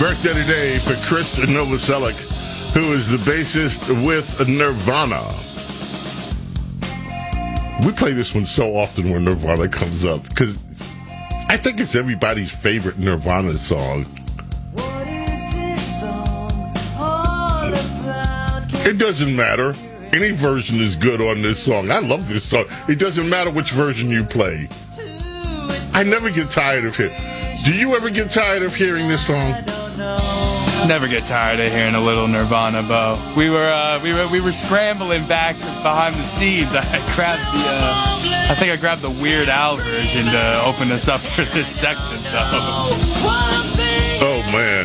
Birthday today for Chris Novoselic, who is the bassist with Nirvana. We play this one so often when Nirvana comes up, because I think it's everybody's favorite Nirvana song. What is this song all about? It doesn't matter. Any version is good on this song. I love this song. It doesn't matter which version you play. I never get tired of it. Do you ever get tired of hearing this song? Never get tired of hearing a little Nirvana, Bo. We were scrambling back behind the scenes. I think I grabbed the Weird Al version to open us up for this section. So. Oh man,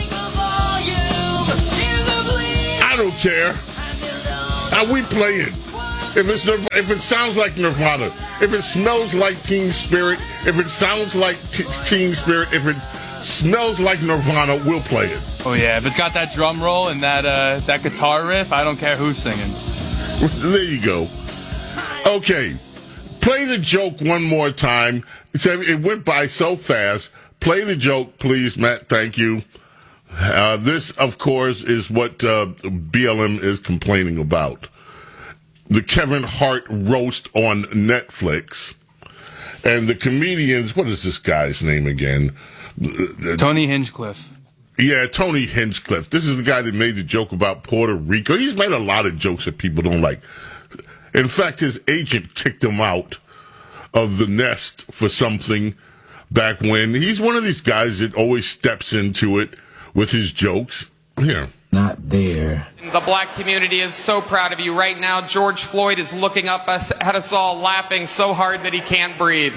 I don't care. We play it. If it sounds like Nirvana, if it smells like Teen Spirit, if it sounds like Teen Spirit, if it smells like Nirvana, we'll play it. Oh yeah, if it's got that drum roll and that guitar riff, I don't care who's singing. There you go. Okay, play the joke one more time. It went by so fast. Play the joke, please, Matt. Thank you. This, of course, is what BLM is complaining about. The Kevin Hart roast on Netflix. And the comedians, what is this guy's name again? Tony Hinchcliffe. Yeah, Tony Hinchcliffe. This is the guy that made the joke about Puerto Rico. He's made a lot of jokes that people don't like. In fact, his agent kicked him out of the nest for something back when. He's one of these guys that always steps into it with his jokes. Here. Not there. The black community is so proud of you. Right now, George Floyd is looking up at us all, laughing so hard that he can't breathe.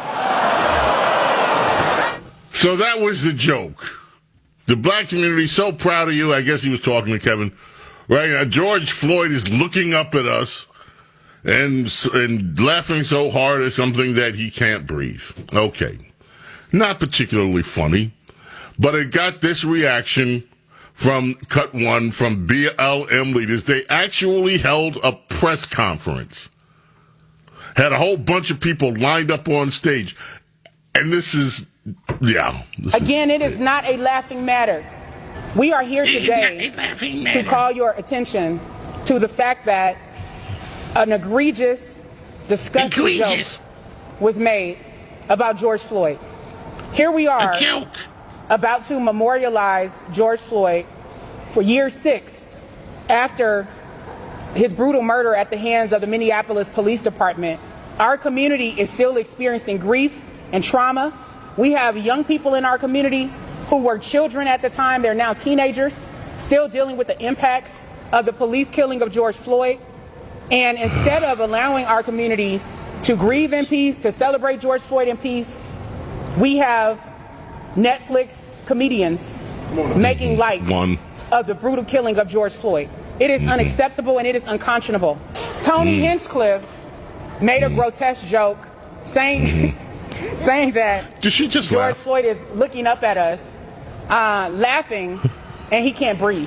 So that was the joke. The black community is so proud of you. I guess he was talking to Kevin. Right now, George Floyd is looking up at us and laughing so hard at something that he can't breathe. Okay. Not particularly funny, but it got this reaction from Cut One, from BLM leaders. They actually held a press conference. Had a whole bunch of people lined up on stage. And this is, yeah. It is not a laughing matter. We are here today to call your attention to the fact that an egregious, disgusting joke was made about George Floyd. Here we are, about to memorialize George Floyd for year 6 after his brutal murder at the hands of the Minneapolis Police Department. Our community is still experiencing grief and trauma. We have young people in our community who were children at the time. They're now teenagers, still dealing with the impacts of the police killing of George Floyd. And instead of allowing our community to grieve in peace, to celebrate George Floyd in peace, we have Netflix comedians making light of the brutal killing of George Floyd. It is unacceptable and it is unconscionable. Tony Hinchcliffe made a grotesque joke saying that George Floyd is looking up at us, laughing, and he can't breathe.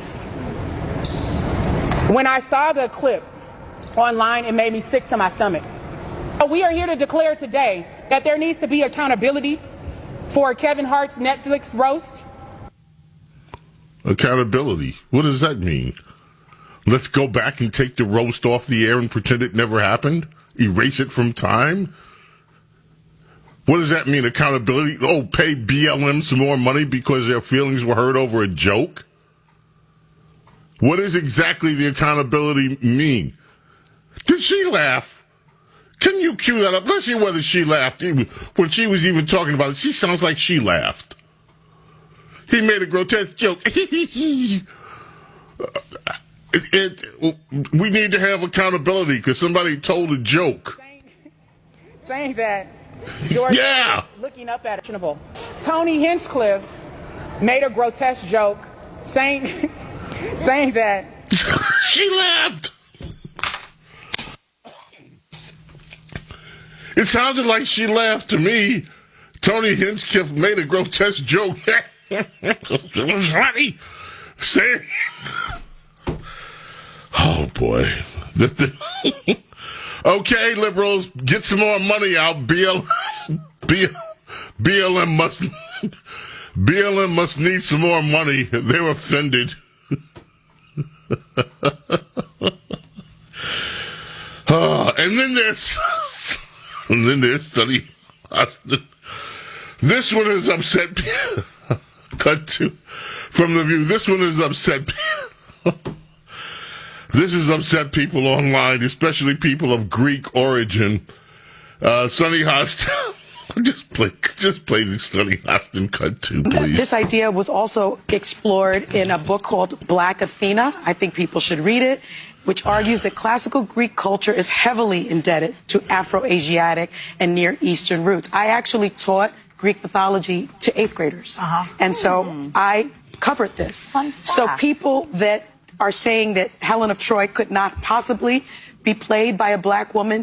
When I saw the clip online, it made me sick to my stomach. We are here to declare today that there needs to be accountability for Kevin Hart's Netflix roast. Accountability? What does that mean? Let's go back and take the roast off the air and pretend it never happened? Erase it from time? What does that mean, accountability? Oh, pay BLM some more money because their feelings were hurt over a joke? What does exactly the accountability mean? Did she laugh? Can you cue that up? Let's see whether she laughed. When she was even talking about it, she sounds like she laughed. He made a grotesque joke. We need to have accountability because somebody told a joke. Saying that George is looking up at it. Tony Hinchcliffe made a grotesque joke saying that she laughed. It sounded like she laughed to me. Tony Hinchcliffe made a grotesque joke. It was funny. Oh, boy. Okay, liberals, get some more money out. BLM BLM must need some more money. They're offended. And then there's Sonny Hostin. This one is upset. Cut to from The View. This one is upset. This has upset people online, especially people of Greek origin. Sonny Hostin. Just play the Sonny Hostin cut too, please. This idea was also explored in a book called Black Athena. I think people should read it, which argues that classical Greek culture is heavily indebted to Afro-Asiatic and Near Eastern roots. I actually taught Greek mythology to 8th graders. And so I covered this. Fun fact. So people that are saying that Helen of Troy could not possibly be played by a black woman